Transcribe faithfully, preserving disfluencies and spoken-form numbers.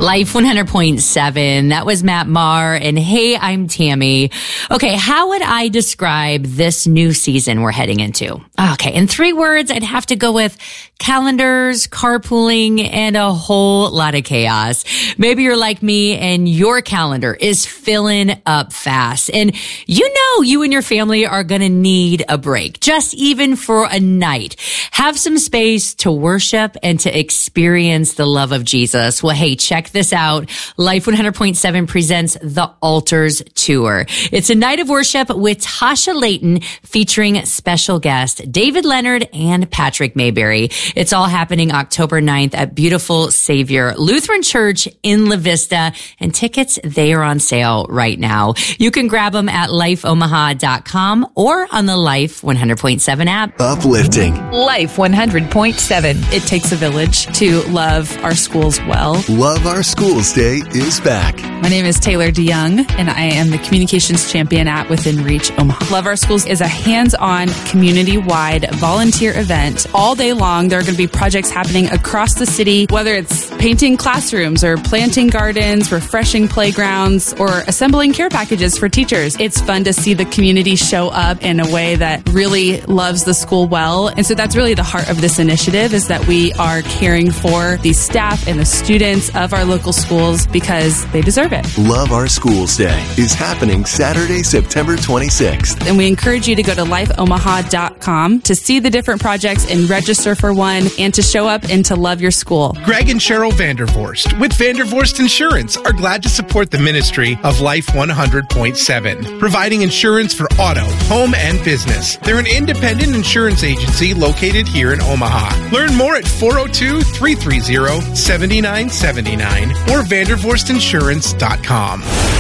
Life one hundred point seven. That was Matt Maher. And hey, I'm Tammy. Okay, how would I describe this new season we're heading into? Okay, in three words, I'd have to go with calendars, carpooling, and a whole lot of chaos. Maybe you're like me and your calendar is filling up fast. And you know you and your family are going to need a break, just even for a night. Have some space to worship and to experience the love of Jesus. Well, hey, check this out. Life one hundred point seven presents The Altars Tour. It's a night of worship with Tasha Layton featuring special guest David Leonard and Patrick Mayberry. It's all happening October ninth at Beautiful Savior Lutheran Church in La Vista, and tickets, they are on sale right now. You can grab them at life omaha dot com or on the Life one hundred point seven app. Uplifting. Life one hundred point seven. It takes a village to love our schools well. Love Our Schools Day is back. My name is Taylor DeYoung, and I am the Communications Champion at Within Reach Omaha. Love Our Schools is a hands-on, community-wide volunteer event. All day long, there are going to be projects happening across the city, whether it's painting classrooms or planting gardens, refreshing playgrounds, or assembling care packages for teachers. It's fun to see the community show up in a way that really loves the school well. And so that's really the heart of this initiative, is that we are caring for the staff and the students of our local schools because they deserve it. Love Our Schools Day is happening Saturday, September twenty-sixth. And we encourage you to go to life omaha dot com to see the different projects and register for one, and to show up and to love your school. Greg and Cheryl Vandervorst with Vandervorst Insurance are glad to support the ministry of Life one hundred point seven, providing insurance for auto, home, and business. They're an independent insurance agency located here in Omaha. Learn more at four oh two, three three zero, seven nine seven nine or vandervorst insurance dot com.